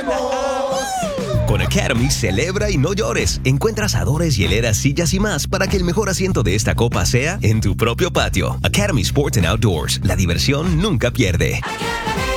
Con Academy, celebra y no llores. Encuentra asadores, hieleras, sillas y más para que el mejor asiento de esta copa sea en tu propio patio. Academy Sports and Outdoors. La diversión nunca pierde. Academy.